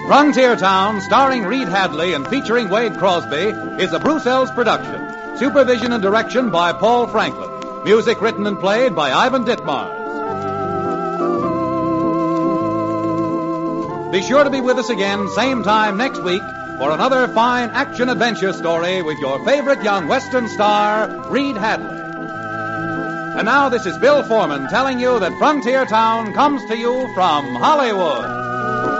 Frontier Town, starring Reed Hadley and featuring Wade Crosby, is a Bruce Ells production. Supervision and direction by Paul Franklin. Music written and played by Ivan Ditmars. Be sure to be with us again, same time next week, for another fine action-adventure story with your favorite young Western star, Reed Hadley. And now this is Bill Foreman telling you that Frontier Town comes to you from Hollywood.